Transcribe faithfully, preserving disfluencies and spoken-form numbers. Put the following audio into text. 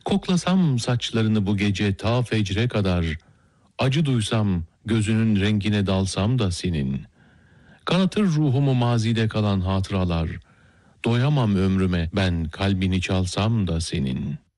Koklasam saçlarını bu gece ta fecre kadar, acı duysam gözünün rengine dalsam da senin. Kanatır ruhumu mazide kalan hatıralar, doyamam ömrüme ben kalbini çalsam da senin.